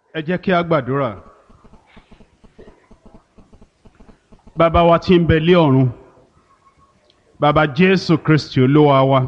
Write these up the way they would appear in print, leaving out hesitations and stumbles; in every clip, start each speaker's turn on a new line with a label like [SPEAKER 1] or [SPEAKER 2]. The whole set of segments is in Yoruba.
[SPEAKER 1] Ẹ jẹ́ kí a gbàdúrà. Bàbá wa tí ń bẹ lé ọ̀run, bàbá Jésù Kristi Olúwa wa,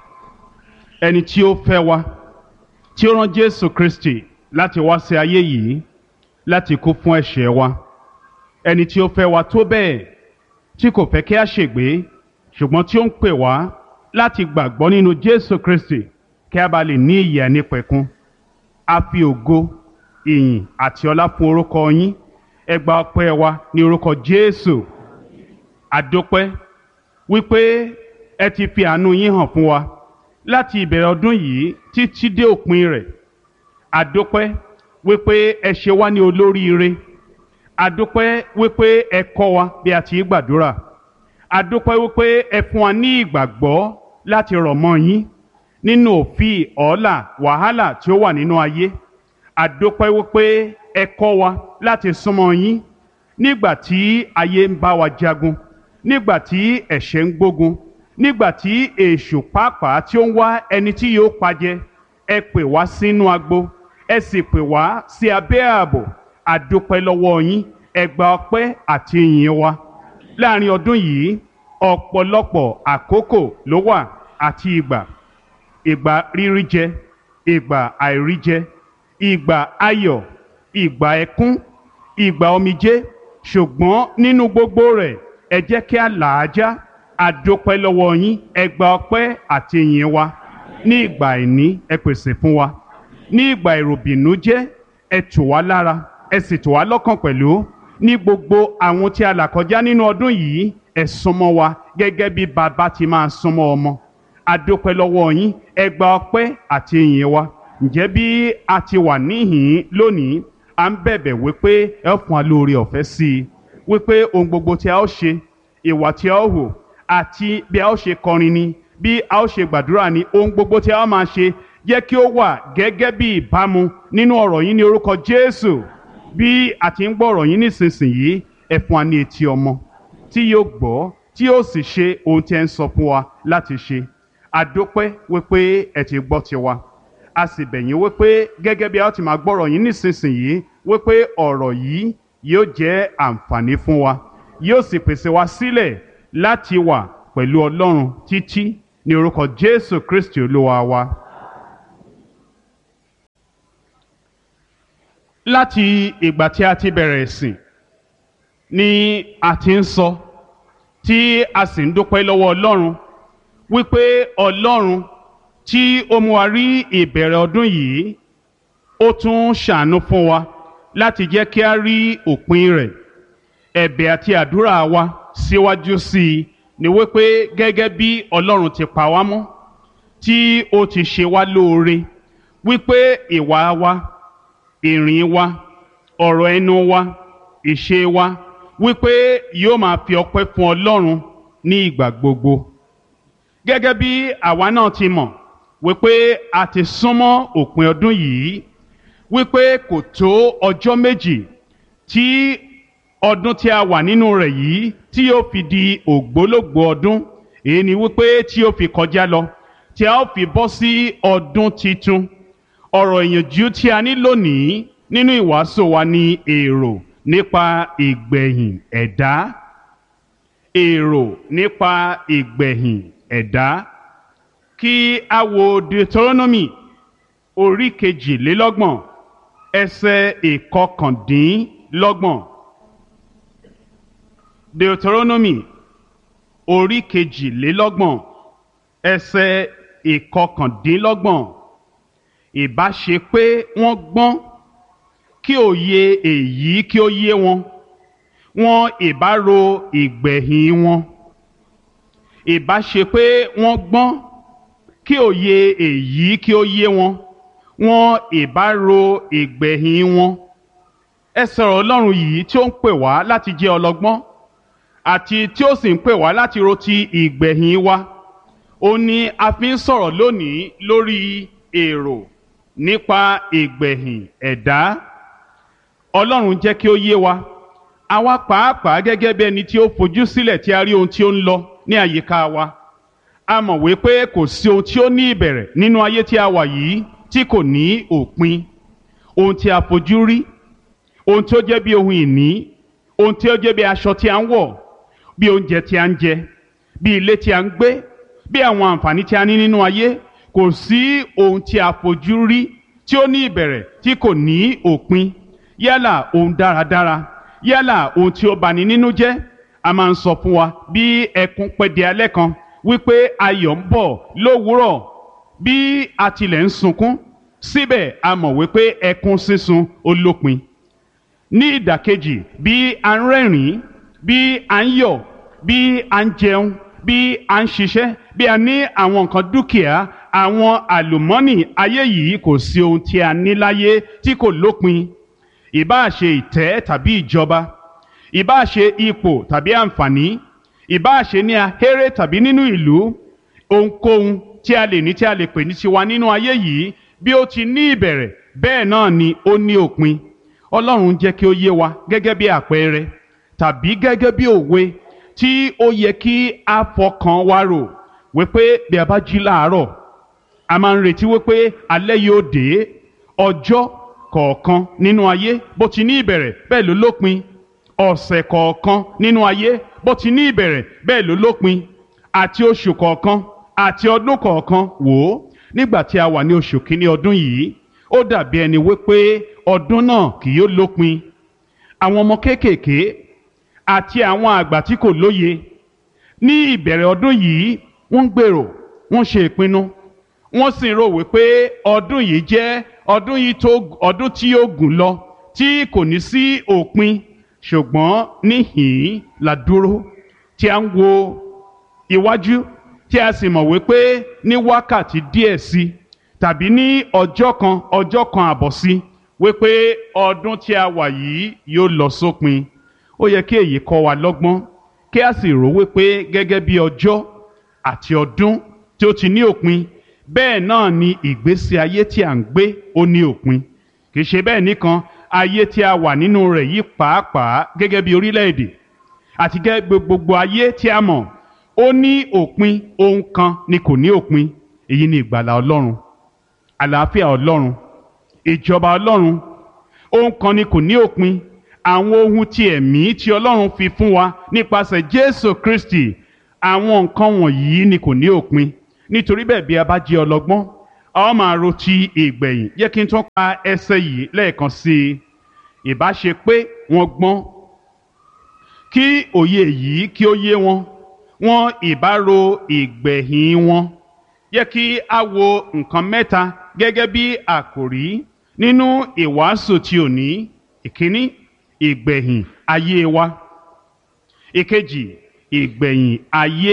[SPEAKER 1] ẹni tí ó fẹ́ wa, tí ó rán Jésù Kristi láti wá sí ayé yìí láti kú fún ẹ̀ṣẹ̀ wa, ẹni tí ó fẹ́ wa tó bẹ́ẹ̀ tí kò fẹ́ kí a ṣègbé ṣùgbọ́n tí ó ń pè wá láti gbàgbọ́ nínú Jésù Kristi kí a bá lè ní ìyè àìnípẹ̀kun. A fi ògo, ìyìn àti ọlá fún orúkọ yín. Ẹ gba ọpẹ́ wa ní orúkọ Jésù. Àdópẹ́ wípé ẹ ti fi àánú yín hàn fún wa láti ìbẹ̀rẹ̀ ọdún yìí títí dé òpin rẹ̀. Àdópẹ́ wípé ẹ ṣe wá ní olóríire. Àdópẹ́ wípé ẹ kọ́ wa bí a ti gbàdúrà. Àdópẹ́ wípé ẹ fún wa ní ìgbàgbọ́ láti rọ̀ mọ́ yín nínú òfin ọ̀ọ́là wàhálà tí ó wà nínú ayé. Àdópẹ́ wípé ẹ kọ́ wa láti súnmọ́ yín nígbà tí ayé ń bá wa jagun, nígbà tí ẹ̀ṣẹ̀ ń gbógun, nígbà tí èṣù pàápàá tí ó ń wá ẹni tí yóò pajẹ. Ẹ pè wá sínú agbo, ẹ sì pè wá sí abẹ́ ààbò. Àdópẹ́ lọ́wọ́ yín. Ẹ gba ọpẹ́ àti ìyìn wa. Láàrin ọdún yìí ọ̀pọ̀lọpọ̀ àkókò ló wà àti ìgbà rírí jẹ, ìgbà àìrí jẹ, ìgbà ayọ̀, ìgbà ẹkún, ìgbà omijé, ṣùgbọ́n nínú gbogbo rẹ̀ ẹ jẹ́ kí a là á já. Àdópẹ́ lọ́wọ́ yín. Ẹ gba ọpẹ́ àti ìyìn wa. Ní ìgbà àìní ẹ pèsè fún wa. Ní ìgbà ìròbìnújẹ́ ẹ tù wá lára, ẹ sì tù wá lọ́kàn pẹ̀lú. Ní gbogbo àwọn tí a là kọjá nínú ọdún yìí ẹ súnmọ́ wa gẹ́gẹ́ bí bàbá ti máa súnmọ́ ọmọ. Àdópẹ́ lọ́wọ́ yín. Ẹ gba ọpẹ́ àti ìyìn wa. Ǹjẹ́ bí a ti wà níhìn lónìí, à ń bẹ̀bẹ̀ wípé ẹ fún wa lóore ọ̀fẹ́ sí i, wípé ohun gbogbo tí a ó ṣe, ìwà tí a ó hù, àti bí a ó ṣe kọrin ni, bí a ó ṣe gbàdúrà ni, ohun gbogbo tí a ó máa ṣe jẹ́ kí ó wà gẹ́gẹ́ bí ìbámu nínú ọ̀rọ̀ yín ní orúkọ Jésù. Bí a ti ń gbọ́ ọ̀rọ̀ yín nísinsìnyí, ẹ fún wa ní etí ọmọ tí yóò gbọ́, tí yóò sì ṣe ohun tí ẹ ń sọ fún wa láti ṣe. Àdópẹ́ wípé ẹ ti gbọ́ tiwa. A sì bẹ̀ yín wípé gẹ́gẹ́ bí a ti máa gbọ́rọ̀ yín nísinsìnyí, wípé ọ̀rọ̀ yìí yóò jẹ́ àǹfààní fún wa, yóò sì pèsè wa sílẹ̀ láti wà pẹ̀lú Ọlọ́run títí ní orúkọ Jésù Kristi Olúwa wa. Láti ìgbà tí a ti bẹ̀rẹ̀ ìsìn ni a ti ń sọ, tí a sì ń dúpẹ́ lọ́wọ́ Ọlọ́run wípé Ọlọ́run tí ó mú wa rí ìbẹ̀rẹ̀ ọdún yìí, ó tún ṣàánú fún wa láti jẹ́ kí a rí òpin rẹ̀. Ẹ̀bẹ̀ àti àdúrà wa síwájú sí i ni wípé gẹ́gẹ́ bí Ọlọ́run ti pa wá mọ́, tí ó ti ṣe wá lóore, wípé ìwà wa, ìrìn wa, ọ̀rọ̀ ẹnu wa, ìṣe wa, wípé yóò máa fi ọpẹ́ fún Ọlọ́run ní ìgbà gbogbo. Gẹ́gẹ́ bí àwa náà ti mọ̀ wípé a ti súnmọ́ òpin ọdún yìí, wípé kò tó ọjọ́ méjì tí ọdún tí a wà nínú rẹ̀ yìí tí yóò fi di ògbólógbòó ọdún. Èyí ni wípé tí yóò fi kọjá lọ, tí a ó fi bọ́ sí ọdún titun. Ọ̀rọ̀ ìyànjú tí a ní lónìí nínú ìwàásù wa ni èrò nípa ìgbẹ̀yìn ẹ̀dá. Èrò nípa ìgbẹ̀yìn ẹ̀dá. Kí a wo Deuteronomy orí 22 ẹsẹ̀ 29. Deuteronomy orí 22 ẹsẹ̀ 29. Ìbá ṣe pé wọ́n gbọ́n, kí òye èyí kí ó yé wọn, wọn ìbá ro ìgbẹ̀yìn wọn. Ìbá ṣe pé wọ́n gbọ́n, kí òye èyí kí ó yé wọn, wọn ìbá ro ìgbẹ̀yìn wọn. Ẹ sọ̀rọ̀ Ọlọ́run yìí tí ó ń pè wá láti jẹ́ ọlọ́gbọ́n, àti tí ó sì ń pè wá láti ro ti ìgbẹ̀yìn wa. Ó ní a fi ń sọ̀rọ̀ lónìí lórí èrò nípa ìgbẹ̀yìn ẹ̀dá. Ọlọ́run jẹ́ kí ó yé wa. Àwa pàápàá gẹ́gẹ́ bí ẹni tí ó fojú sílẹ̀ tí a rí ohun tí ó ń lọ ní àyíká wa. A mọ̀ wípé kò sí ohun tí ó ní ìbẹ̀rẹ̀ nínú ayé tí a wà yìí tí kò ní òpin. ohun tí a fojú rí, ohun tí ó jẹ́ bí ohun ìní, ohun tí ó jẹ́ bí aṣọ tí a ń wọ̀, bí oúnjẹ tí a ń jẹ, bí ilé tí a ń gbé, bí àwọn àǹfààní tí a ní nínú ayé. Kò sí ohun tí a fojú rí tí ó ní ìbẹ̀rẹ̀ tí kò ní òpin. Yálà ohun dáradára, yálà ohun tí ó bani nínú jẹ́. A máa ń sọ fún wa bí ẹkún pẹ́ di alẹ́ kan wípé ayọ̀ ń bọ̀ lówùúrọ̀. Bí a tilẹ̀ ń sunkún, síbẹ̀ a mọ̀ wípé ẹkún sísun ó lópin. Ní ìdàkejì, bí a ń rẹ́rìn-ín, bí a ń yọ̀, bí a ń jẹun, bí a ń ṣiṣẹ́, bí a ní àwọn nǹkan dúkìá, àwọn àlùmọ́nì ayé yìí, kò sí ohun tí a ní láyé tí kò lópin. Ìbáà ṣe ìtẹ́ tàbí ìjọba, ìbáà ṣe ipò tàbí àǹfààní, ìbáà ṣe ní ahéré tàbí nínú ìlú, ohunkóhun tí a lè ní tí a lè pè ní tiwa nínú ayé yìí, bí ó ti ní ìbẹ̀rẹ̀ bẹ́ẹ̀ náà ni ó ní òpin. Ọlọ́run jẹ́ kí ó yé wa gẹ́gẹ́ bí àpẹẹrẹ tàbí gẹ́gẹ́ bí òwe tí ó yẹ kí a fọkàn wa rò wípé bí a bá jí láàárọ̀, a máa ń retí wípé alẹ́ yóò dé. Ọjọ́ kọ̀ọ̀kan nínú ayé bó ti ní ìbẹ̀rẹ̀ bẹ́ẹ̀ ló lópin. Ọ̀sẹ̀ kọ̀ọ̀kan nínú ayé bó ti ní ìbẹ̀rẹ̀ bẹ́ẹ̀ ló lópin. Àti oṣù kọ̀ọ̀kan àti ọdún kọ̀ọ̀kan. Wò ó, nígbà tí a wà ní oṣù kìíní ọdún yìí, ó dàbí ẹni wípé ọdún náà kì yóò lópin. Àwọn ọmọ kéékèèké àti àwọn àgbà tí kò lóye ní ìbẹ̀rẹ̀ ọdún yìí, wọ́n ń gbèrò, wọ́n ṣe ìpinnu, wọ́n sì ń rò wípé ọdún yìí jẹ́ ọdún tí yóò gùn lọ, tí kò ní sí òpin. Ṣùgbọ́n níhìn-ín la dúró, tí a ń wo iwájú, tí a sì mọ̀ wípé ní wákàtí díẹ̀ sí tàbí ní ọjọ́ kan àbọ̀ sí, wípé ọdún tí a wà yìí yóò lọ sópin. Ó yẹ kí èyí kọ́ wa lọ́gbọ́n, kí a sì rò wípé gẹ́gẹ́ bí ọjọ́ àti ọdún tí ó ti ní òpin, bẹ́ẹ̀ náà ni ìgbésí ayé tí à ń gbé ó ní òpin. Kì í ṣe bẹ́ẹ̀ nìkan, ayé tí a wà nínú rẹ̀ yìí pàápàá gẹ́gẹ́ bí orílẹ̀-èdè àti gẹ́gẹ́ gbogbo ayé tí a mọ̀, ó ní òpin. Ohun kan ni kò ní òpin. Èyí ni ìgbàlà Ọlọ́run, àlàáfíà Ọlọ́run, ìjọba Ọlọ́run. Ohun kan ni kò ní òpin. Àwọn ohun ti ẹ̀mí tí Ọlọ́run fi fún wa nípasẹ̀ Jésù Kristi, àwọn nǹkan wọ̀nyí ni kò ní òpin. Nítorí bẹ́ẹ̀, bí a bá jẹ́ ọlọ́gbọ́n, a ó máa ro ti ìgbẹ̀yìn. Jẹ́ kí n tún ka ẹsẹ̀ yìí lẹ́ẹ̀kan sí i. Ìbá ṣe pé wọ́n gbọ́n, kí òye yìí kí ó yé wọn, wọn ìbá ro ìgbẹ̀yìn wọn. Jẹ́ kí a wo nǹkan mẹ́ta gẹ́gẹ́ bí àkòrí nínú ìwàásù ti òní. Ìkíní, ìgbẹ̀yìn ayé wa. Ìkejì, ìgbẹ̀yìn ayé.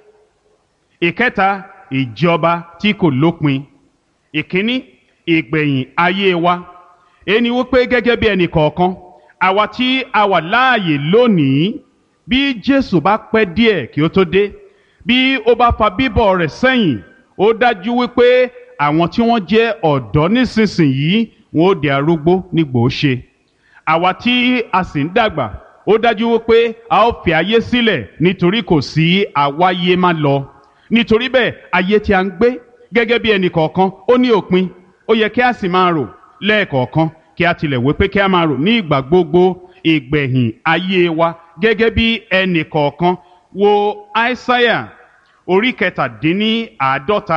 [SPEAKER 1] Ìkẹta, ìjọba tí kò lópin. Ìkíní, ìgbẹ̀yìn ayé wa. Ẹni wípé gẹ́gẹ́ bí ẹnì kọ̀ọ̀kan, àwa tí a wà láàyè lónìí, bí Jésù bá pẹ́ díẹ̀ kí ó tó dé, bí ó bá fa bíbọ̀ rẹ̀ sẹ́yìn, ó dájú wípé àwọn tí wọ́n jẹ́ ọ̀dọ́ nísinsìnyí wọn ó di arúgbó nígbò ó ṣe. Àwa tí a sì ń dàgbà, ó dájú wípé a ó fi ayé sílẹ̀, nítorí kò sí àwáyé má lọ. Nítorí bẹ́ẹ̀, ayé tí a ń gbé gẹ́gẹ́ bí ẹnì kọ̀ọ̀kan ó ní òpin. Ó yẹ kí a sì máa rò lẹ́ẹ̀kọ̀ọ̀kan, kí a tilẹ̀ wípé kí a máa rò ní ìgbà gbogbo ìgbẹ̀yìn ayé wa gẹ́gẹ́ bí ẹnì kọ̀ọ̀kan. Wo Aísáyà orí kẹtàdínníàádọ́ta.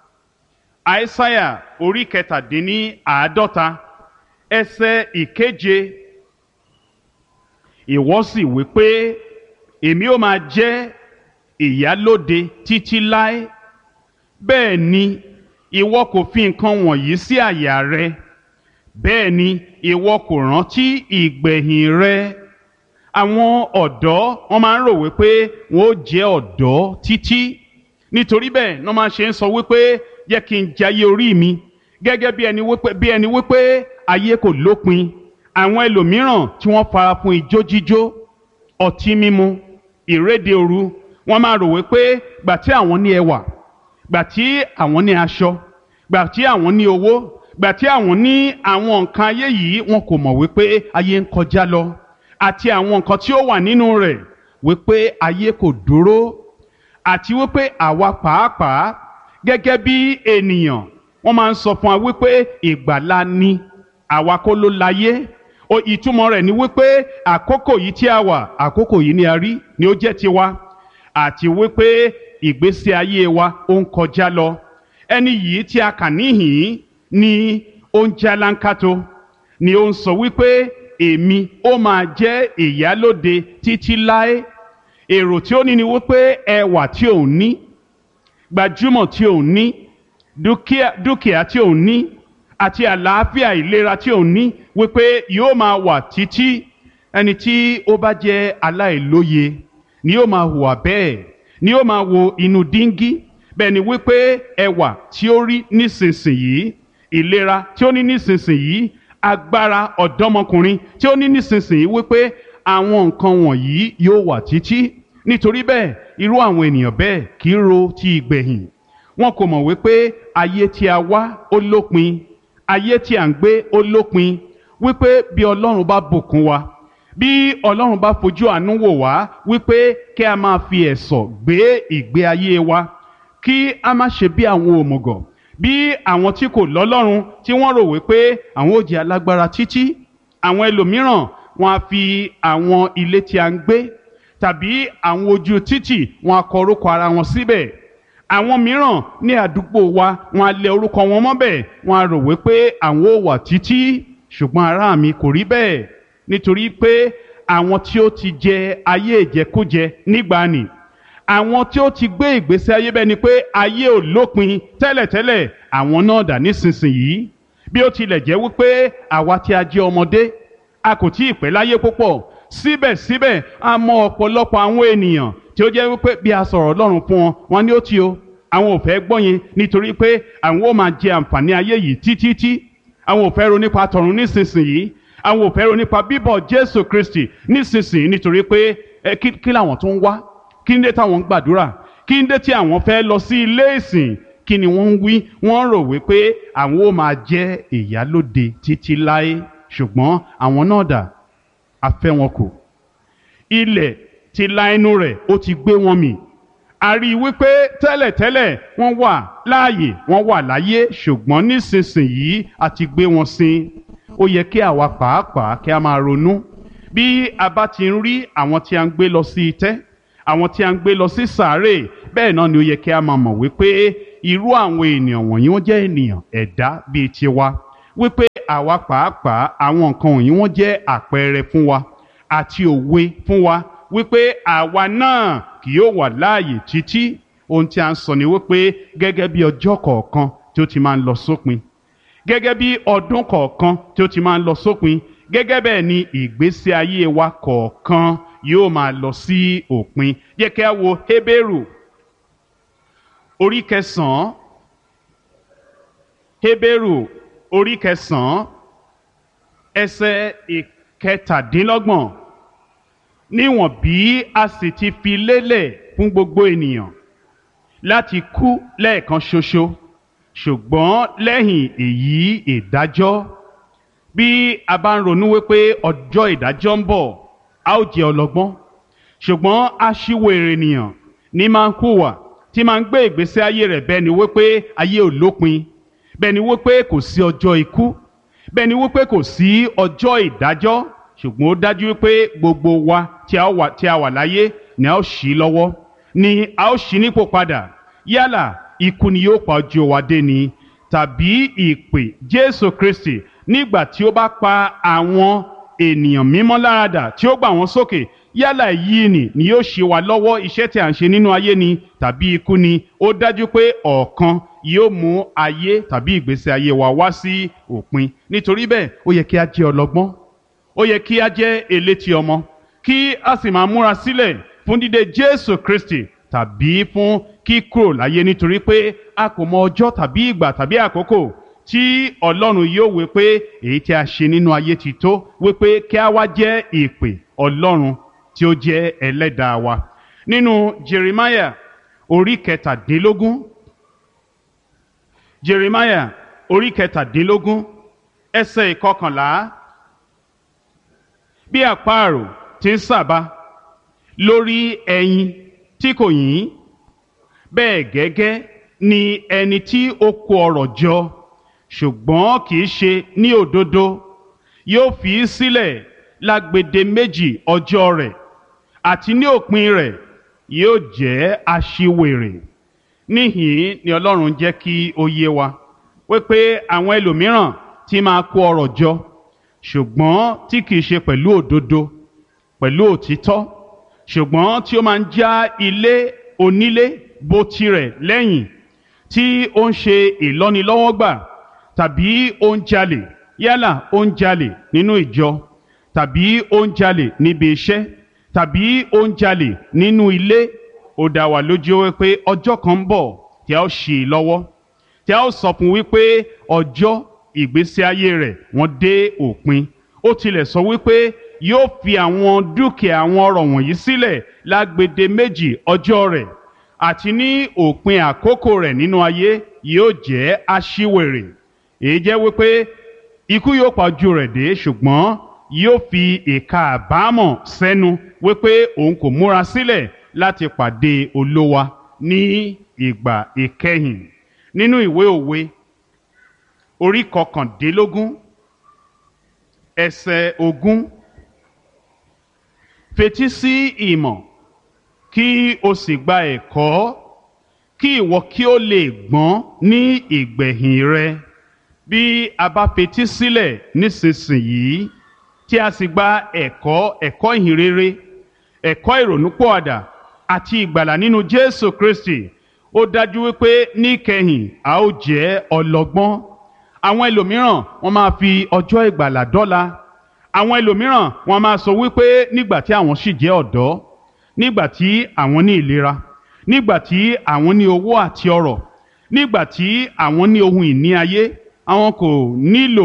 [SPEAKER 1] Aísáyà orí kẹtàdínníàádọ́ta ẹsẹ̀ ìkeje. Ìwọ sì wí pé, èmi ó máa jẹ́ ìyálóde títí láé. Bẹ́ẹ̀ ni ìwọ kò fi nǹkan wọ̀nyí sí àyà rẹ, bẹ́ẹ̀ ni ìwọ kò rántí ìgbẹ̀yìn rẹ. Àwọn ọ̀dọ́ wọ́n máa ń rò wípé wọ́n ó jẹ́ ọ̀dọ́ títí. Nítorí bẹ́ẹ̀ wọ́n máa ṣe ń sọ wípé jẹ́ kí n jayé orí mi, gẹ́gẹ́ bí ẹni wípé ayé kò lópin. Àwọn ẹlòmíràn tí wọ́n fara fún ijó jíjó, ọtí mímu, ìréde òru, wọ́n máa rò wípé gbà tí àwọn ní ẹwà, gbà tí àwọn ní aṣọ, gbà tí àwọn ní owó, gbà tí àwọn ní àwọn nǹkan ayé yìí, wọn kò mọ̀ wípé ayé ń kọjá lọ, àti àwọn nǹkan tí ó wà nínú rẹ̀, wípé ayé kò dúró, àti wípé àwa pàápàá gẹ́gẹ́ bí ènìyàn, wọ́n máa ń sọ fún wa wípé ìgbàlà ni àwa kọ́ ló láyé. Ìtumọ̀ rẹ̀ ni wípé àkókò yìí tí a wà, àkókò yìí ni a rí ni ó jẹ́ tiwa, àti wípé ìgbésí ayé wa ó ń kọjá lọ. Ẹni yìí tí a kà níhìn ni ó ń jálánkátó, ni ó ń sọ wípé èmi ó máa jẹ́ ìyálóde títí láé. Èrò tí ó ní ni wípé ẹwà tí òun ní, gbajúmọ̀ tí òun ní, dúkìá tí òun ní, àti àlàáfíà ìlera tí òun ní, wípé yóò máa wà títí. Ẹni tí ó bá jẹ́ aláìlóye ni yóò máa hùwà bẹ́ẹ̀, ni yóò máa wo inú díngí. Bẹ́ẹ̀ ni wípé ẹwà tí ó rí nísinsìnyí, ìlera tí ó ní nísinsìnyí, agbára ọ̀dọ́mọkùnrin tí ó ní nísinsìnyí, wípé àwọn nǹkan wọ̀nyí yóò wà títí. Nítorí bẹ́ẹ̀, irú àwọn ènìyàn bẹ́ẹ̀ kì í ro ti ìgbẹ̀yìn. Wọn kò mọ̀ wípé ayé tí a wá ó lópin, ayé tí à ń gbé ó lópin, wípé bí Ọlọ́run bá bùkún wa, bí Ọlọ́run bá fojú àánú wò wá, wípé kí a máa fi ẹ̀sọ̀ gbé ìgbé ayé wa, kí a má ṣe bí àwọn òmùgọ̀, bí àwọn tí kò lọ́lọ́run, tí wọ́n rò wípé àwọn ó jẹ́ alágbára títí. Àwọn ẹlòmíràn wọn á fi àwọn ilé tí a ń gbé tàbí àwọn ojú títì wọn á kọ orúkọ ara wọn síbẹ̀. Àwọn mìíràn ní àdúgbò wa wọn á lẹ orúkọ wọn mọ́bẹ̀, wọn á rò wípé àwọn ó wà títí. Ṣùgbọ́n ará mi, kò rí bẹ́ẹ̀, nítorí pé àwọn tí ó ti jẹ ayé ìjẹkújẹ nígbàanì, àwọn tí ó ti gbé ìgbésí ayé bẹ́ẹ̀ ni pé ayé ò lópin tẹ́lẹ̀tẹ́lẹ̀, àwọn náà dà nísinsìnyí. Bí ó tilẹ̀ jẹ́ wípé àwa tí a jẹ́ ọmọdé, a kò tí ì pẹ́ láyé púpọ̀, síbẹ̀síbẹ̀ a mọ ọ̀pọ̀lọpọ̀ àwọn ènìyàn tí ó jẹ́ wípé bí a sọ̀rọ̀ Ọlọ́run fún wọn, wọn ní ó ti o, àwọn ò fẹ́ gbọ́ yẹn, nítorí pé àwọn ó máa jẹ àǹfààní ayé yìí títí. Àwọn ò fẹ́ ro nípa tọ̀run nísinsìnyí, àwọn ò fẹ́ ro nípa bíbọ̀ Jésù Kristi nísinsìnyí, nítorí pé kí làwọn tó ń wá, kí ń dé táwọn ń gbàdúrà, kí ń dé tí àwọn fẹ́ lọ sí ilé ìsìn, kí ni wọ́n ń wí? Wọ́n rò wípé àwọn ó máa jẹ́ ìyálóde títí láé. Ṣùgbọ́n àwọn náà dà, a fẹ́ wọn kù. Ilẹ̀ ti la ẹnu rẹ̀, ó ti gbé wọn mì. A rí i wípé tẹ́lẹ̀tẹ́lẹ̀ wọ́n wà láàyè, wọ́n wà láyé, ṣùgbọ́n nísinsìnyí a ti gbé wọn sin. Ó yẹ kí àwa pàápàá kí a máa ronú. Bí a bá ti ń rí àwọn tí a ń gbé lọ sí itẹ́, àwọn tí a ń gbé lọ sí sàárè, bẹ́ẹ̀ náà ni ó yẹ kí a máa mọ̀ wípé irú àwọn ènìyàn wọ̀nyí wọ́n jẹ́ ènìyàn ẹ̀dá bíi tiwa, wípé àwa pàápàá àwọn nǹkan wọ̀nyí wọ́n jẹ́ àpẹẹrẹ fún wa àti òwe fún wa, wípé àwa náà kì yóò wà láàyè títí. Ohun tí a ń sọ ni wípé gẹ́gẹ́ bí ọjọ́ kọ̀ọ̀kan tí ó ti máa ń lọ sópin, gẹ́gẹ́ bí ọdún kọ̀ọ̀kan tí ó ti máa ń lọ sópin, gẹ́gẹ́ bẹ́ẹ̀ ni ìgbésí ayé wa kọ̀ọ̀kan yóò máa lọ sí òpin. Jẹ́ kí a wo Hébérù orí 9. Hébérù orí 9 ẹsẹ̀ 17. Níwọ̀n bí a sì ti fi lélẹ̀ fún gbogbo ènìyàn láti kú lẹ́ẹ̀kan ṣoṣo, ṣùgbọ́n lẹ́yìn èyí ìdájọ́. Bí a bá ń ronú wípé ọjọ́ ìdájọ́ ń bọ̀, a ó jẹ́ ọlọ́gbọ́n. Ṣùgbọ́n aṣiwèrè ènìyàn ní máa ń hùwà, tí máa ń gbé ìgbésí ayé rẹ̀ bẹ́ẹ̀ ni wípé ayé ò lópin, bẹ́ẹ̀ ni wípé kò sí ọjọ́ ikú, bẹ́ẹ̀ ni wípé kò sí ọjọ́ ìdájọ́. Ṣùgbọ́n ó dájú wípé gbogbo wa tí a wà láyé ni a ó ṣí lọ́wọ́, ni a ó ṣí nípò padà. Yálà ikú ni yóò pa ojú wa dé ni, tàbí ìpè Jésù Kristi nígbà tí ó bá pa àwọn ènìyàn mímọ́ láradà tí ó gbà wọ́n sókè. Yálà èyí ni yóò ṣe wa lọ́wọ́ iṣẹ́ tí a ń ṣe nínú ayé ni, tàbí ikú ni. Ó dájú pé ọ̀kan yóò mú ayé tàbí ìgbésí ayé wa wá sí òpin. Nítorí bẹ́ẹ̀, ó yẹ kí a jẹ́ ọlọ́gbọ́n, ó yẹ kí a jẹ́ elétí ọmọ, kí a sì máa múra sílẹ̀ fún dídé Jésù Kristi tàbí fún kíkúrò láyé, nítorí pé a kò mọ ọjọ́ tàbí ìgbà tàbí àkókò tí Ọlọ́run yóò wí pé èyí tí a ṣe nínú ayé ti tó, wí pé kí a wá jẹ́ ìpè Ọlọ́run tí ó jẹ́ ẹlẹ́dàá wa. Nínú Jeremiah orí 17, Jeremiah orí 17 ẹsẹ̀ 11. Bí àparò ti ń sàbà lórí ẹyin tí kò yín, bẹ́ẹ̀ gẹ́gẹ́ ni ẹni tí ó kó ọrọ̀ jọ ṣùgbọ́n kì í ṣe ní òdodo yóò fi í sílẹ̀ lágbede méjì ọjọ́ rẹ̀, àti ní òpin rẹ̀ yóò jẹ́ aṣiwèrè. Níhìn ni Ọlọ́run jẹ́ kí ó yé wa wípé àwọn ẹlòmíràn tí máa kó ọrọ̀ jọ ṣùgbọ́n tí kìí ṣe pẹ̀lú òdodo, pẹ̀lú òtítọ́, ṣùgbọ́n tí ó máa ń já ilé onílé bó tirẹ̀ lẹ́yìn, tí ó ń ṣe ìlọ́nilọ́wọ́gbà tàbí ó ń jalè, yálà ó ń jalè nínú ìjọ tàbí ó ń jalè níbi iṣẹ́ tàbí ó ń jalè nínú ilé. Ó dá wa lójú wípé ọjọ́ kan ń bọ̀ tí a ó ṣì í lọ́wọ́, tí a ó sọ fún wípé ọjọ́ ìgbésí ayé rẹ̀ wọ́n dé òpin. Ó tilẹ̀ sọ wípé yóò fi àwọn dúkìá àwọn ọrọ̀ wọ̀nyí sílẹ̀ lágbede méjì ọjọ́ rẹ̀, àti ní òpin àkókò rẹ̀ nínú ayé yóò jẹ́ aṣiwèrè. Èyí jẹ́ wípé ikú yóò pa ojú rẹ̀ dé, ṣùgbọ́n yóò fi ìka àbámọ̀ sẹ́nu wípé òun kò múra sílẹ̀ láti pàdé Olúwa ní ìgbà ìkẹyìn. Nínú ìwé Òwe orí 19 ẹsẹ̀ 20, fetí sí ìmọ̀ kí o sì gba ẹ̀kọ́, kí ìwọ kí o lè gbọ́n ní ìgbẹ̀yìn rẹ. Bí a bá fetí sílẹ̀ nísinsìnyí tí a sì gba ẹ̀kọ́ ìhìnrere, ẹ̀kọ́ ìrònúpìwàdà àti ìgbàlà nínú Jésù Kristi, ó dájú wípé níkẹyìn a ó jẹ́ ọlọ́gbọ́n. Àwọn ẹlòmíràn wọ́n máa fi ọjọ́ ìgbàlà dọ́là. Àwọn ẹlòmíràn wọ́n máa sọ wípé nígbà tí àwọn sì jẹ́ ọ̀dọ́, nígbà tí àwọn ní ìlera, nígbà tí àwọn ní owó àti ọrọ̀, nígbà tí àwọn ní ohun ìní ayé, àwọn kò nílò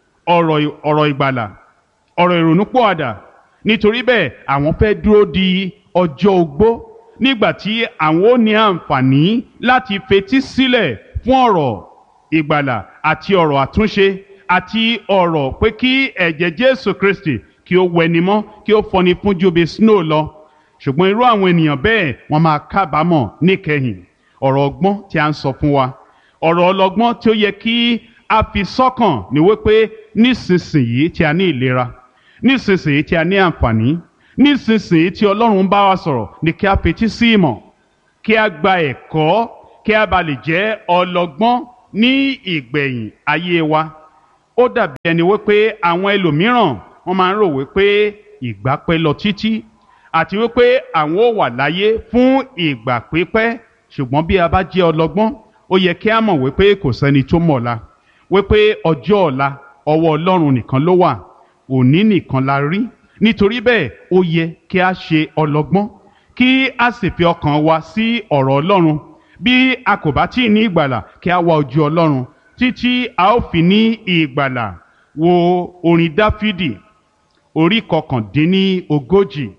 [SPEAKER 1] ọ̀rọ̀ ìgbàlà, ọ̀rọ̀ ìrònúpìwàdà. Nítorí bẹ́ẹ̀ àwọn fẹ́ dúró di ọjọ́ ogbó, nígbà tí àwọn ó ní àǹfààní láti fetí sílẹ̀ fún ọ̀rọ̀ ìgbàlà àti ọ̀rọ̀ àtúnṣe àti ọ̀rọ̀ pé kí ẹ̀jẹ̀ Jésù Kristi kí ó wẹni mọ́, kí ó fọni fún ju bí snow lọ. Ṣùgbọ́n irú àwọn ènìyàn bẹ́ẹ̀ wọ́n máa kábàámọ̀ níkẹyìn. Ọ̀rọ̀ ọgbọ́n tí a ń sọ fún wa, ọ̀rọ̀ ọlọ́gbọ́n tí ó yẹ kí a fi sọ́kàn ní wípé nísinsìnyí tí a ní ìlera, nísinsìnyí tí a ní àǹfààní, nísinsìnyí tí Ọlọ́run bá wa sọ̀rọ̀, ni kí a fetí sí ìmọ̀, kí a gba ẹ̀kọ́, kí a bá lè jẹ́ ọlọ́gbọ́n ní ìgbẹ̀yìn ayé wa. Ó dàbí ẹni wípé àwọn ẹlòmíràn wọ́n máa ń rò wípé ìgbà pẹ́ lọ títí àti wípé àwọn ó wà láyé fún ìgbà pípẹ́. Ṣùgbọ́n bí a bá jẹ́ ọlọ́gbọ́n, ó yẹ kí a mọ̀ wípé kò sẹ́ni tó mọ̀ ọ̀la, wípé ọjọ́ ọ̀la ọwọ́ Ọlọ́run nìkan ló wà, òní nìkan la rí. Nítorí bẹ́ẹ̀ ó yẹ kí a ṣe ọlọ́gbọ́n, kí a sì fi ọkàn wa sí ọ̀rọ̀ Ọlọ́run. Bí a kò bá tí ì ní ìgbàlà, kí a wá ojú Ọlọ́run títí a ó fi ní ìgbàlà. Wo orin Dáfídì orí 49.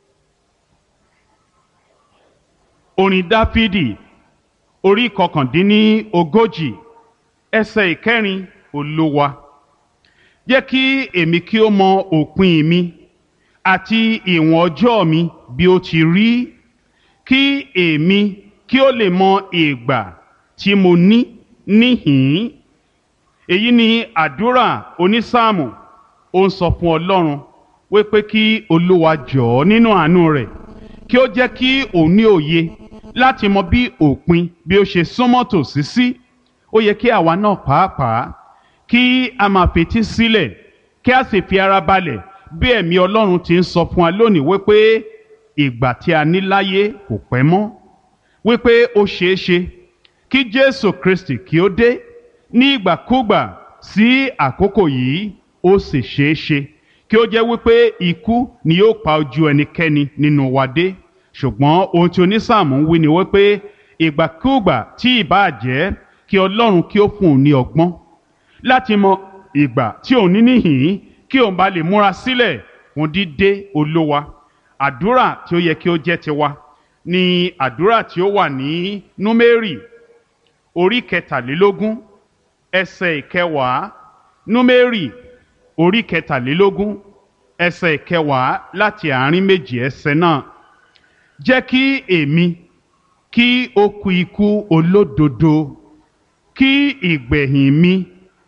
[SPEAKER 1] Orin Dáfídì orí 49 ẹsẹ̀ 4. Olúwa, jẹ́ kí èmi kí ó mọ òpin mi àti ìwọ̀n ọjọ́ mi bí ó ti rí, kí èmi kí ó lè mọ ìgbà tí mo ní níhìn-ín. Èyí ni àdúrà onísáàmù. Ó ń sọ fún Ọlọ́run wípé kí Olúwa jọ̀ọ́ nínú àánú rẹ̀ kí ó jẹ́ kí òun ní òye láti mọ bí òpin bí ó ṣe súnmọ́ tòsí sí. Ó yẹ kí àwa náà pàápàá kí a máa fetí sílẹ̀, kí a sì fi ara balẹ̀ bí ẹ̀mí Ọlọ́run ti ń sọ fún wa lónìí wípé ìgbà tí a ní láyé kò pẹ́ mọ́, wípé ó ṣeé ṣe kí Jésù Kristi kí ó dé ní ìgbàkúgbà sí àkókò yìí. Ó sì ṣeé ṣe kí ó jẹ́ wípé ikú ni yóò pa ojú ẹnikẹ́ni nínú wa dé. Ṣùgbọ́n ohun tí onísáàmù ń wí ni wípé ìgbàkúgbà tí ìbáà jẹ́, kí Ọlọ́run kí ó fún un ní ọgbọ́n láti mọ ìgbà tí òun ní níhìn-ín, kí òun bá lè múra sílẹ̀ fún dídé Olúwa. Àdúrà tí ó yẹ kí ó jẹ́ tiwa ni àdúrà tí ó wà ní Númérì orí 23 ẹsẹ̀ 9. Númérì orí 23 ẹsẹ̀ 9 láti àárín méjì ẹsẹ̀ náà. Jẹ́ kí èmi kí ó kú ikú olódodo, kí ìgbẹ̀yìn mi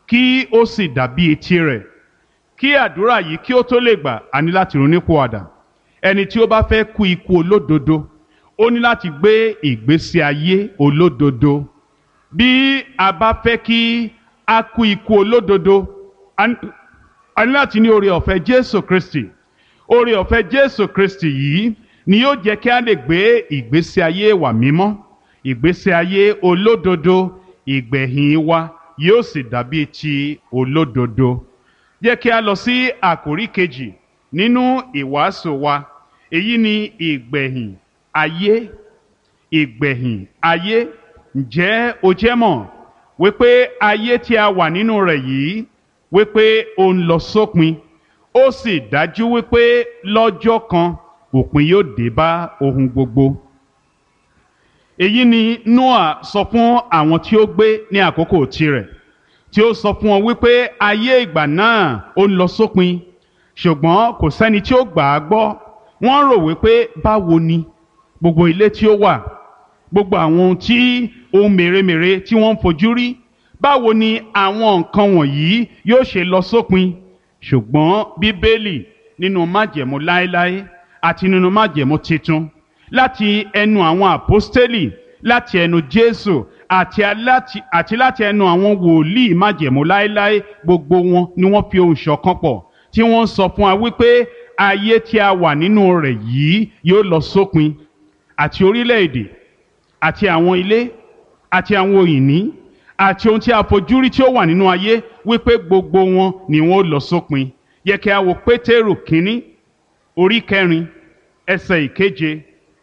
[SPEAKER 1] kí ó sì dàbí etí rẹ̀. Kí àdúrà yìí kí ó tó lè gbà, a ní láti ronúpìwàdà. Ẹni tí ó bá fẹ́ kú ikú olódodo, ó ní láti gbé ìgbésí ayé olódodo. Bí a bá fẹ́ kí a kú ikú olódodo, a ní láti ní oore ọ̀fẹ́ Jésù Kristi. Oore ọ̀fẹ́ Jésù Kristi yìí ni yóò jẹ́ kí a lè gbé ìgbésí ayé wa mímọ́, ìgbésí ayé olódodo. Ìgbẹ̀yìn wa yóò sì dàbí ti olódodo. Jẹ́ kí a lọ sí àkòrí kejì nínú ìwàásù wa. Èyí ni ìgbẹ̀yìn ayé. Ìgbẹ̀yìn ayé. Ǹjẹ́ o jẹ́ mọ̀ wípé ayé tí a wà nínú rẹ̀ yìí wípé ó ń lọ sópin? Ó sì dájú wípé lọ́jọ́ kan òpin yóò dé bá ohun gbogbo. Èyí ni Nóà sọ fún àwọn tí ó gbé ní àkókò tirẹ̀, tí ó sọ fún wọn wípé ayé ìgbà náà ó ń lọ sópin, ṣùgbọ́n kò sẹ́ni tí ó gbà á gbọ́. Wọ́n rò wípé báwo ni gbogbo ilé tí ó wà, gbogbo àwọn ohun mèremère tí wọ́n ń fojú rí, báwo ni àwọn nǹkan wọ̀nyí yóò ṣe lọ sópin? Ṣùgbọ́n Bíbélì nínú májẹ̀mú láéláé àti nínú májẹ̀mú titun, láti ẹnu àwọn àpọ́stélì, láti ẹnu Jésù àti láti ẹnu àwọn wòlíì májẹ̀mú láéláé, gbogbo wọn ni wọ́n fi ohùn ṣọ̀kan pọ̀ tí wọ́n ń sọ fún wa wípé ayé tí a wà nínú rẹ̀ yìí yóò lọ sópin. Àti orílẹ̀-èdè àti àwọn ilé àti àwọn ìní àti ohun tí a fojú rí tí ó wà nínú ayé, wípé gbogbo wọn ni wọn ó lọ sópin. Yẹ kí a wo Pétérù kínní orí 4 ẹsẹ̀ 7.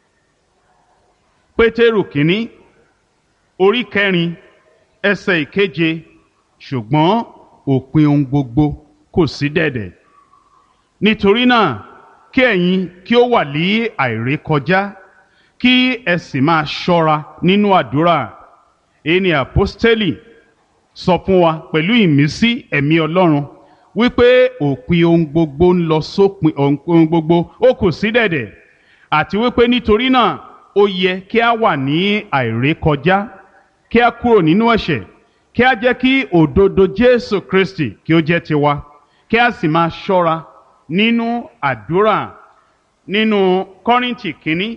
[SPEAKER 1] Pétérù kínní orí 4 ẹsẹ̀ 7. Ṣùgbọ́n òpin ohun gbogbo kò sí dẹ̀dẹ̀. Nítorí náà kí ẹ̀yin kí ó wà ní àìrékọjá, kí ẹ sì máa ṣọ́ra nínú àdúrà. Èyí ni àpọ́stélì sọ fún wa pẹ̀lú ìmísí ẹ̀mí Ọlọ́run wípé òpin ohun gbogbo ń lọ sópin, ohun gbogbo ó kù sí dẹ̀dẹ̀, àti wípé nítorí náà ó yẹ kí a wà ní àìrékọjá, kí a kúrò nínú ẹ̀ṣẹ̀, kí a jẹ́ kí òdodo Jésù Kristi kí ó jẹ́ tiwa, kí a sì máa ṣọ́ra nínú àdúrà. Nínú Kọ́ríńtì kínní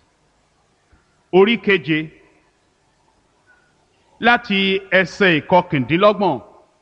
[SPEAKER 1] orí 7 láti ẹsẹ̀ 29.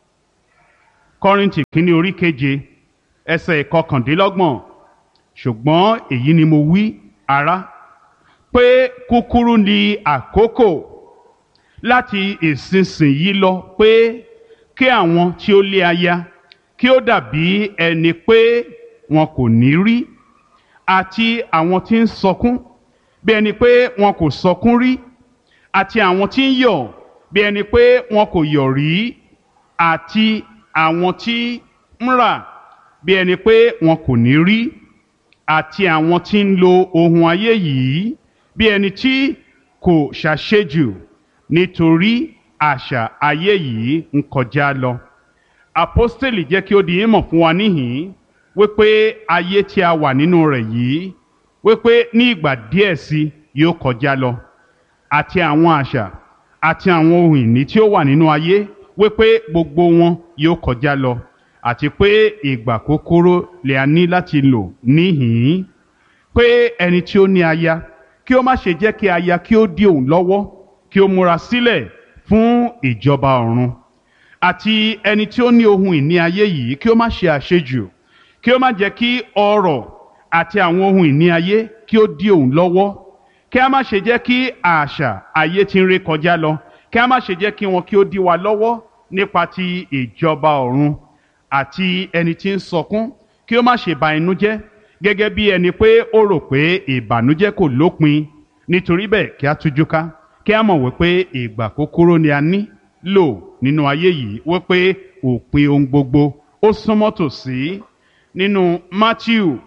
[SPEAKER 1] Kọ́ríńtì kínní orí 7 ẹsẹ̀ 29. Ṣùgbọ́n èyí ni mo wí, ará, pé kúkúrú ni àkókò láti ìsinsìnyí lọ, pé kí àwọn tí ó lé aya kí ó dàbí ẹni pé wọn kò ní rí, àti àwọn tí ń sọkún bí ẹni pé wọn kò sọkún rí, àti àwọn tí ń yọ̀ bí ẹni pé wọn kò yọ̀ rí, àti àwọn tí ń rà bí ẹni pé wọn kò ní rí, àti àwọn tí ń lo ohun ayé yìí bí ẹni tí kò ṣàṣejù, nítorí àṣà ayé yìí ń kọjá lọ. Àpọ́stélì jẹ́ kí ó di ìmọ̀ fún wa níhìn-ín wípé ayé tí a wà nínú rẹ̀ yìí, wípé ní ìgbà díẹ̀ sí yóò kọjá lọ, àti àwọn àṣà àti àwọn ohun ìní tí ó wà nínú ayé, wípé gbogbo wọn yóò kọjá lọ, àti pé ìgbà kúkúrú lè a ní láti lò níhìn-ín. Pé ẹni tí ó ní aya kí ó má ṣe jẹ́ kí aya kí ó dí òun lọ́wọ́, kí ó múra sílẹ̀ fún ìjọba ọ̀run. Àti ẹni tí ó ní ohun ìní ayé yìí kí ó má ṣe àṣejù, kí ó má jẹ́ kí ọrọ̀ àti àwọn ohun ìní ayé kí ó dí òun lọ́wọ́, kí a má ṣe jẹ́ kí àṣà ayé tí ń ré kọjá lọ, kí a má ṣe jẹ́ kí wọn kí ó dí wa lọ́wọ́ nípa ti ìjọba ọ̀run. Àti ẹni tí ń sọkún kí ó má ṣe ba inú jẹ́, gẹ́gẹ́ bí ẹni pé ó rò pé ìbànújẹ́ kò lópin. Nítorí bẹ́ẹ̀ kí a tújú ká, kí a mọ̀ wípé ìgbà kúkúrú ni a ní lò nínú ayé yìí, wípé òpin ohun gbogbo ó súnmọ́ tòsí. Nínú Mátíù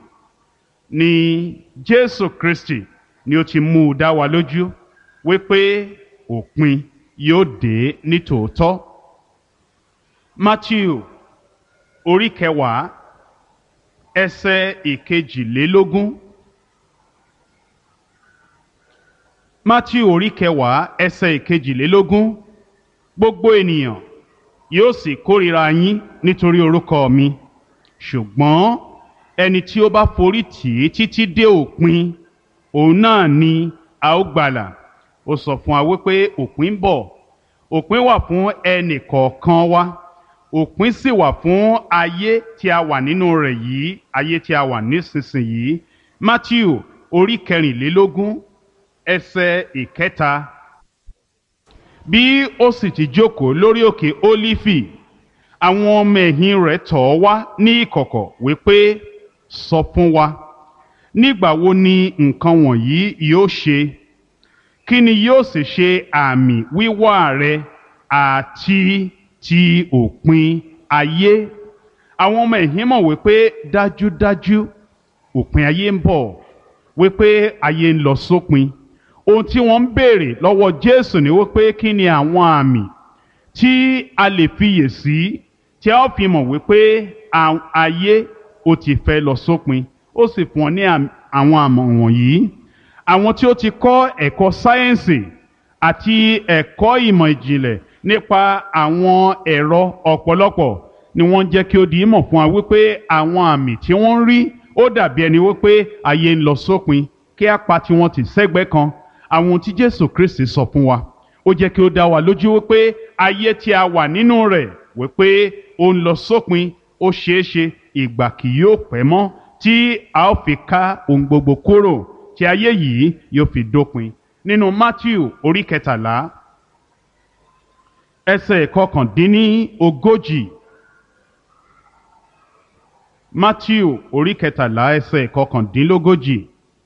[SPEAKER 1] ni Jésù Kristi ni ó ti mú dá wa lójú wípé òpin yóò dé ní tòótọ́. Mátíù orí 10 ẹsẹ̀ 22. Mátíù orí 10 ẹsẹ̀ 22. Gbogbo ènìyàn yóò sì kórìíra yín nítorí orúkọ mi, ṣùgbọ́n ẹni tí ó bá forí tì í títí dé òpin, òun náà ni a ó gbàlà. Ó sọ fún wa wípé òpin ń bọ̀. Òpin wà fún ẹnì kọ̀ọ̀kan wa. Òpin sì wà fún ayé tí a wà nínú rẹ̀ yìí, ayé tí a wà nísinsìnyí. Mátíù orí 24 ẹsẹ̀ 3. Bí ó sì ti jókòó lórí òkè Ólífì, àwọn ọmọ ẹ̀yìn rẹ̀ tọ̀ ọ́ wá ní ìkọ̀kọ̀ wípé, sọ fún wa, nígbà wo ni nǹkan wọ̀nyí yóò ṣe? Kí ni yóò sì ṣe àmì wíwá rẹ àti ti òpin ayé? Àwọn ọmọ ẹ̀yìn mọ̀ wípé dájúdájú òpin ayé ń bọ̀, wípé ayé ń lọ sópin. Ohun tí wọ́n ń béèrè lọ́wọ́ Jésù ni wípé kí ni àwọn àmì tí a lè fiyèsí tí a ó fi mọ̀ wípé ayé ó ti fẹ́ lọ sópin. Ó sì fún wọn ní àwọn àmọ̀ wọ̀nyí. Àwọn tí ó ti kọ́ ẹ̀kọ́ sáyẹ́ǹsì àti ẹ̀kọ́ ìmọ̀ ìjìnlẹ̀ nípa àwọn ẹ̀rọ ọ̀pọ̀lọpọ̀ ni wọ́n jẹ́ kí ó di ìmọ̀ fún wa wípé àwọn àmì tí wọ́n ń rí ó dàbí ẹni wípé ayé ń lọ sópin, kí á pa tiwọn tì sẹ́gbẹ́ kan. Àwọn ohun tí Jésù Kristi sọ fún wa, ó jẹ́ kí ó dá wa lójú wípé ayé tí a wà nínú rẹ̀ wípé ó ń lọ sópin. Ó ṣeéṣe ìgbà kì yóò pẹ́ mọ́ tí a ó fi ká ohun gbogbo kúrò, tí ayé yìí yóò fi dópin. Nínú Mátíù orí 13 ẹsẹ̀ 39. Mátíù orí 13 ẹsẹ̀ 39.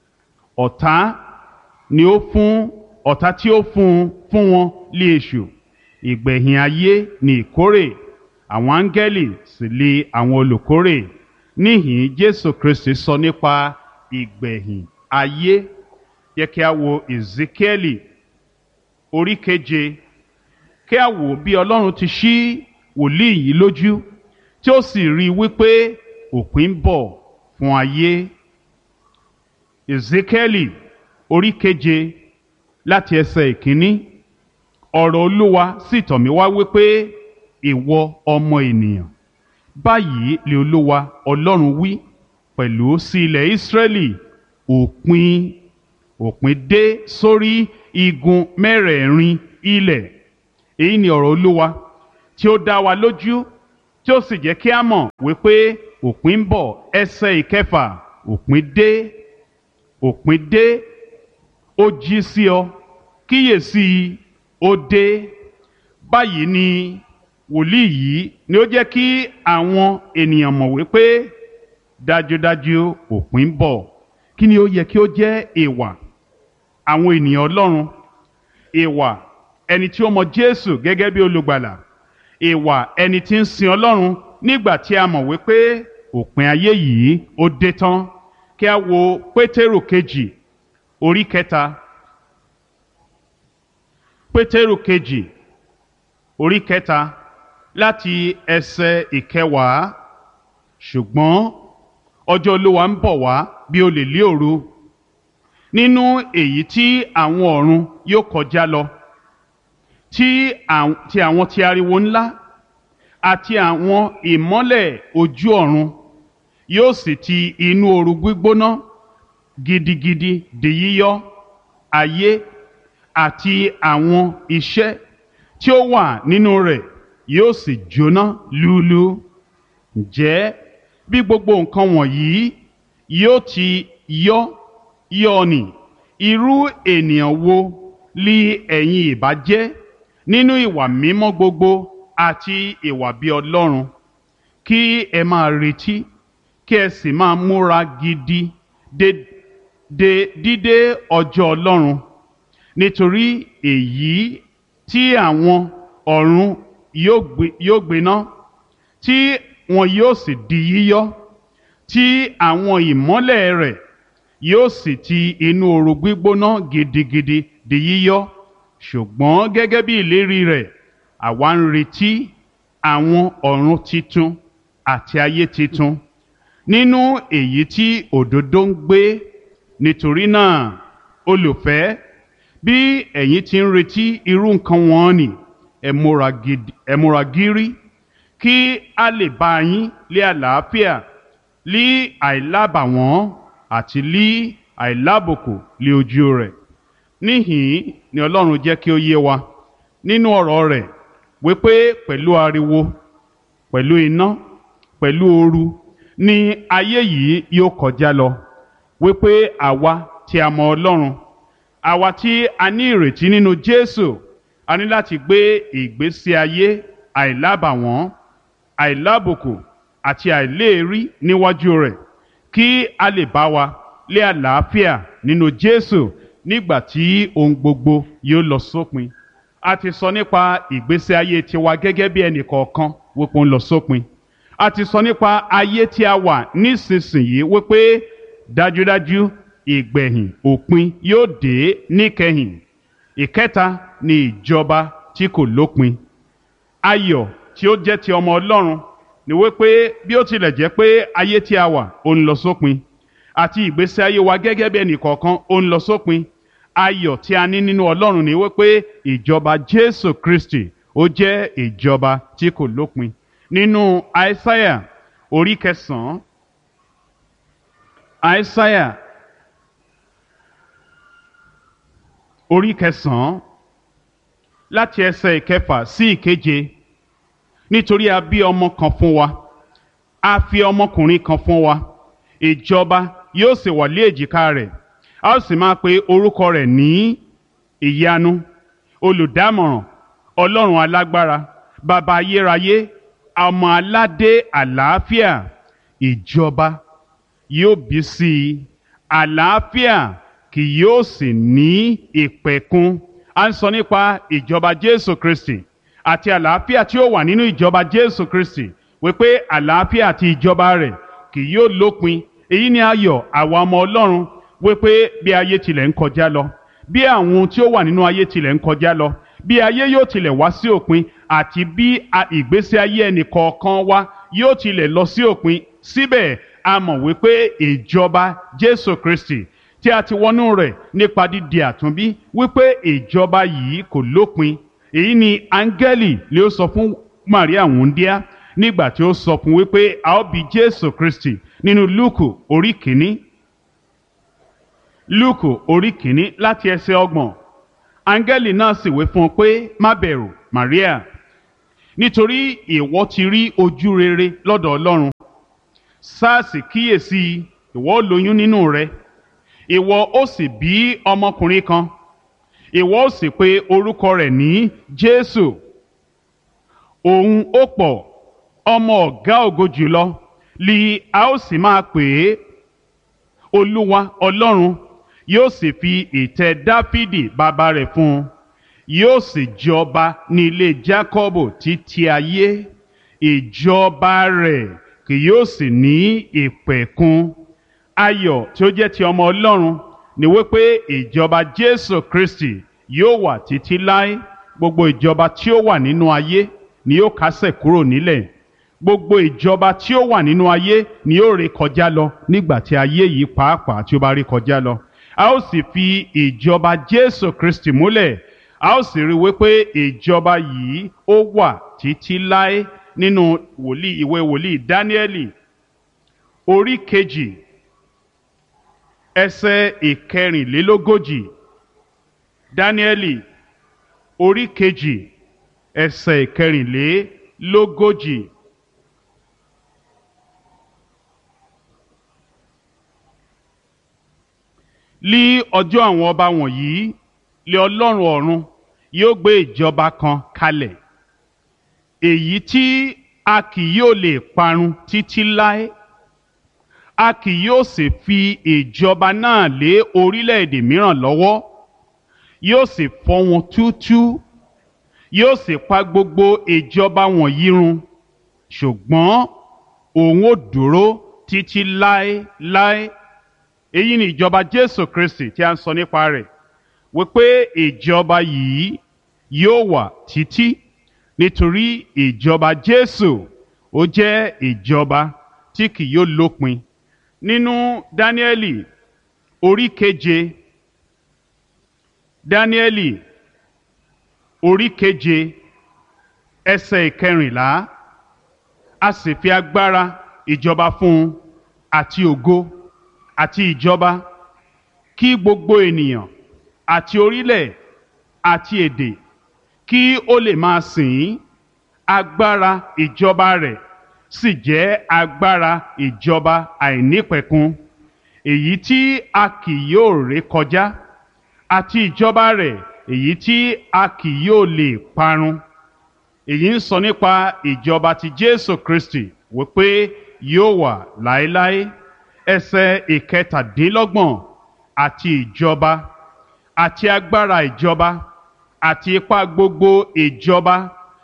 [SPEAKER 1] Ọ̀tá tí ó fún wọn lé èṣù. Ìgbẹ̀yìn ayé ni ìkórè, àwọn áńgẹ́lì sì lé àwọn olùkórè. Níhìn Jésù Kristi sọ nípa ìgbẹ̀yìn ayé. Yẹ kí a wo Ezekiẹ́lì orí 7, kí a wò bí Ọlọ́run ti ṣí wòlíì yìí lójú tí ó sì rí wípé òpin ń bọ̀ fún ayé. Ezekiẹ́lì orí 7 láti ẹsẹ̀ 1. Ọ̀rọ̀ Olúwa sì tọ̀ mí wá wípé, ìwọ ọmọ ènìyàn, báyìí lé Olúwa Ọlọ́run wí pẹ̀lú sí ilẹ̀ Ísírẹ́lì, òpin dé sórí igun mẹ́rẹ̀ẹ̀rin ilẹ̀. Èyí ni ọ̀rọ̀ Olúwa tí ó dá wa lójú, tí ó sì jẹ́ kí a mọ̀ wípé òpin ń bọ̀. Ẹsẹ̀ 6, òpin dé, ó jí sí ọ, kíyèsí ó dé. Báyìí ni wòlíì yìí ni ó jẹ́ kí àwọn ènìyàn mọ̀ wípé dájúdájú òpin ń bọ̀. Kí ni ó yẹ kí ó jẹ́ ìwà àwọn ènìyàn Ọlọ́run? Ìwà ẹni tí ó mọ Jésù gẹ́gẹ́ bí olùgbàlà. Ìwà ẹni tí ń sin Ọlọ́run nígbà tí a mọ̀ wípé òpin ayé yìí ó dé tán. Kí a wo Pétérù kejì orí 3. Pétérù kejì orí 3 láti ẹsẹ̀ 9. Ṣùgbọ́n ọjọ́ Olúwa ń bọ̀ wá bí olè lé òru, nínú èyí tí àwọn ọ̀run yóò kọjá lọ, tí àwọn ti ariwo ńlá àti àwọn ìmọ́lẹ̀ ojú ọ̀run yóò sì ti inú ooru gbígbóná gidigidi di yíyọ. Ayé àti àwọn iṣẹ́ tí ó wà nínú rẹ̀ yóò sì jóná lúlú. Ǹjẹ́ bí gbogbo nǹkan wọ̀nyí yóò ti yọ ni, irú ènìyàn wo li ẹ̀yin ìbá jẹ́ nínú ìwà mímọ́ gbogbo àti ìwà bí Ọlọ́run? Kí ẹ máa retí, kí ẹ sì máa múra gidi de dídé ọjọ́ Ọlọ́run, nítorí èyí tí àwọn ọ̀run yóò gbiná, tí wọn yóò sì di yíyọ, tí àwọn ìmọ́lẹ̀ rẹ̀ yóò sì ti inú ooru gbígbóná gidigidi di yíyọ. Ṣùgbọ́n gẹ́gẹ́ bí ìlérí rẹ̀, àwa ń retí àwọn ọ̀run titun àti ayé titun, nínú èyí tí òdodo ń gbé. Nítorí náà, olùfẹ́, bí ẹ̀yin ti ń retí irú nǹkan wọ̀nnì, ẹ múra gírí kí a lè bá yín lé àlàáfíà lí àìlábàwọ́n àti lí àìlábùkù lé ojú rẹ̀. Níhìn ni Ọlọ́run jẹ́ kí ó yé wa nínú ọ̀rọ̀ rẹ̀ wípé pẹ̀lú ariwo, pẹ̀lú iná, pẹ̀lú ooru ni ayé yìí yóò kọjá lọ, wípé àwa tí a mọ Ọlọ́run, àwa tí a ní ìrètí nínú Jésù, a ní láti gbé ìgbésí ayé àìlábàwọ́n, àìlábùkù àti àìléèrí níwájú rẹ̀ kí a lè bá wa lé àlàáfíà nínú Jésù nígbà tí ohun gbogbo yóò lọ sópin. A ti sọ nípa ìgbésí ayé tiwa gẹ́gẹ́ bí ẹnì kọ̀ọ̀kan wípé ó ń lọ sópin. A ti sọ nípa ayé tí a wà nísinsìnyí wípé dájúdájú ìgbẹ̀yìn òpin yóò dé níkẹyìn. Ìkẹta ni ìjọba tí kò lópin. Ayọ̀ tí ó jẹ́ ti ọmọ Ọlọ́run ni wípé bí ó tilẹ̀ jẹ́ pé ayé tí a wà ó ń lọ sópin àti ìgbésí ayé wa gẹ́gẹ́ bí ẹnì kọ̀ọ̀kan ó ń lọ sópin, ayọ̀ tí a ní nínú Ọlọ́run ni wípé ìjọba Jésù Kristi ó jẹ́ ìjọba tí kò lópin. Nínú Aísáyà orí kẹsàn-án, Aísáyà orí kẹsàn-án láti ẹsẹ̀ ìkẹfà sí ìkeje. Nítorí a bí ọmọ kan fún wa, a fi ọmọkùnrin kan fún wa, ìjọba yóò sì wà lé èjìká rẹ̀, a ó sì máa pe orúkọ rẹ̀ ní ìyanu, olùdámọ̀ràn, Ọlọ́run alágbára, bàbá ayérayé, ọmọ aládé àlàáfíà. Ìjọba yóò bí sí i, àlàáfíà kì yóò sì ní ìpẹ̀kun. A ń sọ nípa ìjọba Jésù Kristi àti àlàáfíà tí ó wà nínú ìjọba Jésù Kristi, wípé àlàáfíà àti ìjọba rẹ̀ kì yóò lópin. Èyí ni ayọ̀ àwa ọmọ Ọlọ́run, wípé bí ayé tilẹ̀ ń kọjá lọ, bí àwọn ohun tí ó wà nínú ayé tilẹ̀ ń kọjá lọ, bí ayé yóò tilẹ̀ wá sí òpin, àti bí ìgbésí ayé ẹnì kọ̀ọ̀kan wa yóò tilẹ̀ lọ sí òpin, síbẹ̀ a mọ̀ wípé ìjọba Jésù Kristi tí a ti wọnú rẹ̀ nípa dídi àtúnbí, wípé ìjọba yìí kò lópin. Èyí ni áńgẹ́lì lè sọ fún Màríà wúńdíá nígbà tí ó sọ fún wípé a ó bí Jésù Kristi nínú Lúùkù orí kìíní. Lúùkù orí kìíní láti ẹsẹ̀ 30. Áńgẹ́lì náà sì wí fún un pé má bẹ̀rù Màríà, nítorí ìwọ ti rí ojú rere lọ́dọ̀ Ọlọ́run. Sáàsì kíyèsí, ìwọ ó lóyún nínú rẹ, ìwọ ó sì bí ọmọkùnrin kan, ìwọ ó sì pe orúkọ rẹ̀ ní Jésù. Òun ó pọ̀, ọmọ ọ̀gá ògo jùlọ li a ó sì máa pè é. Olúwa Ọlọ́run yóò sì fi ìtẹ́ Dáfídì bàbá rẹ̀ fún un, yóò sì jọba ní ilé Jákọ́bù títí ayé, ìjọba rẹ̀ kì yóò sì ní ìpẹ̀kun. Ayọ̀ tí ó jẹ́ ti ọmọ Ọlọ́run ni wípé ìjọba Jésù Kristi yóò wà títí láé. Gbogbo ìjọba tí ó wà nínú ayé ni yóò kásẹ̀ kúrò nílẹ̀. Gbogbo ìjọba tí ó wà nínú ayé ni yóò ré kọjá lọ nígbà tí ayé yìí pàápàá tí ó bá ré kọjá lọ. A ó sì fi ìjọba Jésù Kristi múlẹ̀. A ó sì rí wípé ìjọba yìí ó wà títí láé. Nínú ìwé wòlíì Dáníẹ́lì orí kejì ẹsẹ̀ 24. Dáníẹ́lì orí kejì ẹsẹ̀ 24. Lí ọjọ́ àwọn ọba wọ̀nyí, lé Ọlọ́run ọ̀run yóò gbé ìjọba kan kalẹ̀, èyí tí a kì yóò lè parun títí láé. A kì yóò sì fi ìjọba náà lé orílẹ̀-èdè mìíràn lọ́wọ́. Yóò sì fọ́ wọn túútúú, yóò sì pa gbogbo ìjọba wọ̀nyí run, ṣùgbọ́n òun ó dúró títí láé. Èyí ni ìjọba Jésù Kristi tí a ń sọ nípa rẹ̀, wípé ìjọba yìí yóò wà títí, nítorí ìjọba Jésù ó jẹ́ ìjọba tí kì yóò lópin. Nínú Dáníẹ́lì orí keje, Dáníẹ́lì orí keje ẹsẹ̀ ìkẹrìnlá, a sì fi agbára ìjọba fún un àti ògo àti ìjọba, kí gbogbo ènìyàn àti orílẹ̀ àti èdè kí ó lè máa sìn ín. Agbára ìjọba rẹ̀ sì jẹ́ agbára ìjọba àìnípẹ̀kun, èyí tí a kì yóò ré kọjá, àti ìjọba rẹ̀ èyí tí a kì yóò lè parun. Èyí ń sọ nípa ìjọba ti Jésù Kristi wípé yóò wà láéláé. Ẹsẹ̀ ìkẹtàdínlọ́gbọ̀n, àti ìjọba àti agbára ìjọba àti ipá gbogbo ìjọba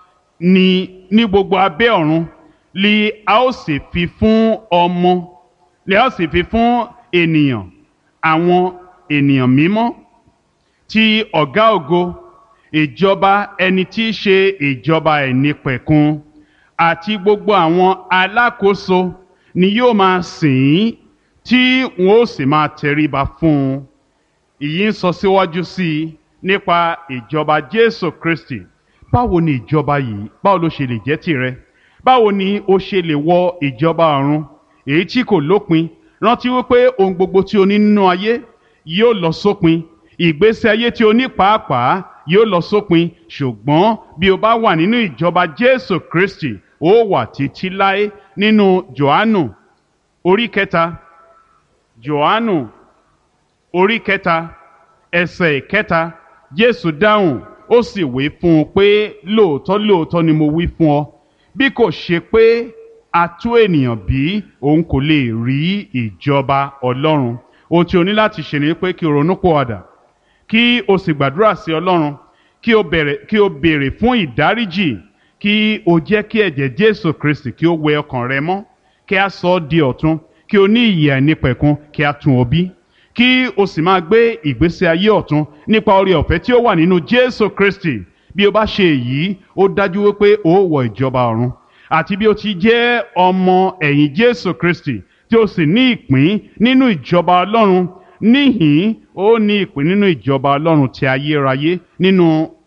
[SPEAKER 1] ní gbogbo abẹ́ ọ̀run li a ó sì fi fún ọmọ, li a ó sì fi fún ènìyàn, àwọn ènìyàn mímọ́ ti ọ̀gá ògo, ìjọba ẹni tí í ṣe ìjọba ẹ̀nípẹ̀kun, àti gbogbo àwọn alákòóso ni yóò máa sìn ín, tí wọn ó sì máa tẹríba fún un. Èyí ń sọ síwájú sí i nípa ìjọba Jésù Kristi. Báwo ni ìjọba yìí, báwo ló ṣe lè jẹ́ tìrẹ? Báwo ni o ṣe lè wọ ìjọba ọ̀run èyí tí kò lópin? Rántí wípé ohun gbogbo tí o ní nínú ayé yóò lọ sópin, ìgbésí ayé tí o ní pàápàá yóò lọ sópin, ṣùgbọ́n bí o bá wà nínú ìjọba Jésù Kristi, ó wà títí láé. Nínú Jòhánù orí kẹta, Jòhánù orí kẹta ẹsẹ̀ ìkẹta, Jésù dáhùn ó sì wí fún un pé, lóòótọ́ lóòótọ́ ni mo wí fún ọ, bí kò ṣe pé a tú ènìyàn bí, òun kò lè rí ìjọba Ọlọ́run. Ohun tí o ní láti ṣe ni pé kí o ronúpìwàdà, kí o sì gbàdúrà sí Ọlọ́run, kí o béèrè fún ìdáríjì, kí o jẹ́ kí ẹ̀jẹ̀ Jésù Kristi kí ó wẹ ọkàn rẹ mọ́, kí a sọ ọ́ di ọ̀tun, kí o ní ìyè àìnípẹ̀kun, kí a tún ọ bí, kí o sì máa gbé ìgbésí ayé ọ̀tun nípa oore ọ̀fẹ́ tí ó wà nínú Jésù Kristi. Bí o bá ṣe èyí, ó dájú wípé o ó wọ ìjọba ọ̀run. Àti bí o ti jẹ́ ọmọ ẹ̀yìn Jésù Kristi tí o sì ní ìpín nínú ìjọba Ọlọ́run, níhìn ó ní ìpín nínú ìjọba Ọlọ́run ti ayérayé. Nínú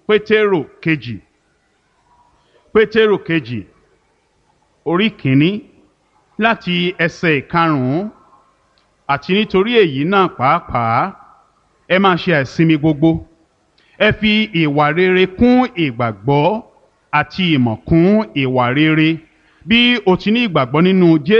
[SPEAKER 1] Pétérù kejì orí kìíní láti ẹsẹ̀ ìkarùn-ún, àti nítorí èyí náà pàápàá ẹ máa ṣe àìsinmi gbogbo, ẹ fi ìwà rere kún ìgbàgbọ́ àti ìmọ̀ kún ìwà rere. Bí o ti ní ìgbàgbọ́ nínú Jésù